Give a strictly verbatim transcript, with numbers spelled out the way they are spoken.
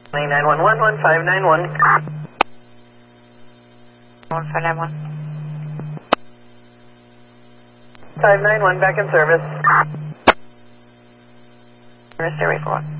nine one one, one five nine one. one five nine one. five nine one, back in service. Service area four one.